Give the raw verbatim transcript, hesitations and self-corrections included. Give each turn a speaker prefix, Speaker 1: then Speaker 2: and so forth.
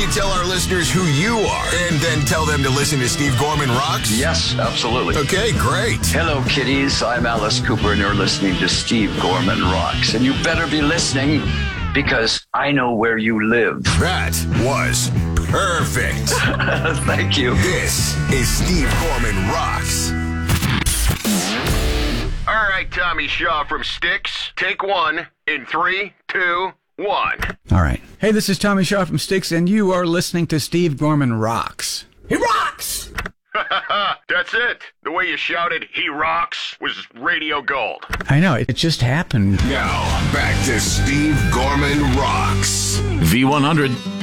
Speaker 1: you tell our listeners who you are and then tell them to listen to Steve Gorman Rocks?
Speaker 2: Yes, absolutely.
Speaker 1: Okay, great.
Speaker 2: Hello, kiddies. I'm Alice Cooper, and you're listening to Steve Gorman Rocks. And you better be listening because I know where you live.
Speaker 1: That was perfect.
Speaker 2: Thank you.
Speaker 1: This is Steve Gorman Rocks. All right, Tommy Shaw from Styx. Take one in three, two, one.
Speaker 3: All right. Hey, this is Tommy Shaw from Styx, and you are listening to Steve Gorman Rocks.
Speaker 1: He rocks! That's it. The way you shouted, he rocks, was radio gold.
Speaker 3: I know, it just happened.
Speaker 1: Now, back to Steve Gorman Rocks.
Speaker 4: V one hundred.